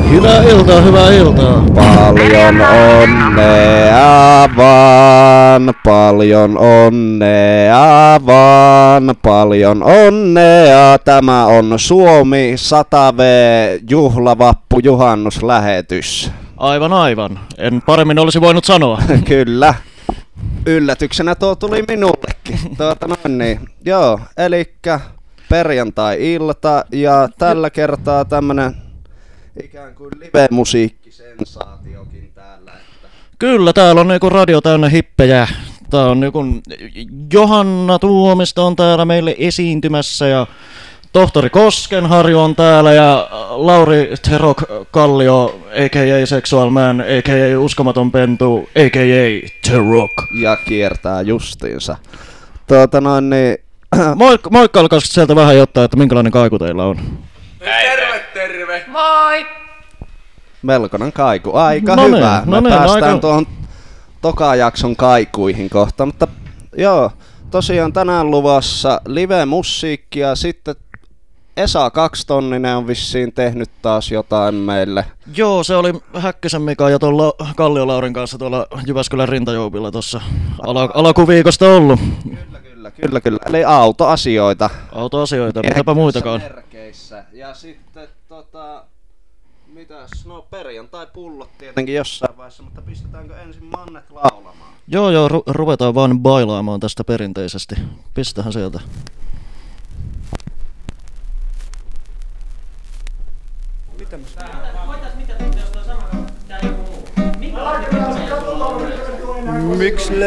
Hyvää iltaa, hyvää iltaa. Paljon onnea vaan, paljon onnea vaan, paljon onnea. Tämä on Suomi 100V juhlavappu juhannuslähetys. Aivan. En paremmin olisi voinut sanoa. Kyllä. Yllätyksenä tuo tuli minullekin. Joo, elikkä perjantai-ilta ja tällä kertaa tämmönen ikään kuin live-musiikkisensaatiokin täällä. Että... Kyllä, täällä on niinku radio täynnä hippejä. Tää on niinku Johanna Tuomisto on täällä meille esiintymässä ja tohtori Koskenharju on täällä ja Lauri Terok Kallio, a.k.a. Sexual Man, a.k.a. Uskomaton Pentu, a.k.a. Terok. Ja kiertää justiinsa. Moikka, alkaisiko sieltä vähän jotain, että minkälainen kaiku teillä on? Terve! Moi! Melkoinen kaiku. Aika No hyvä. niin, Me päästään aika... tuohon tokajakson kaikuihin kohta. Mutta joo, tosiaan tänään luvassa live-musiikkia. Sitten Esa 2-tonninen on vissiin tehnyt taas jotain meille. Joo, se oli Häkkäsen Mika ja tuolla Kallio Laurin kanssa tuolla Jyväskylän rintajoupilla tuossa alkuviikosta ollut. Kyllä. Eli autoasioita. Autoasioita, mitäpä muitakaan. Merkeissä. Ja sitten mitäs, no perjantai-pullot tietenkin jossain vaiheessa, mutta pistetäänkö ensin mannet laulamaan? Joo, ruvetaan vaan bailaamaan tästä perinteisesti. Pistähän sieltä. Miksi